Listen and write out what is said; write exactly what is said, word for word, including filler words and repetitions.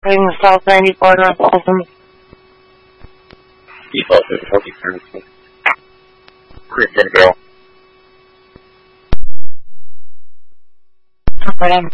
Ring South ninety-four North Olson. Default difficulty currency. Kristen Girl. Up for them.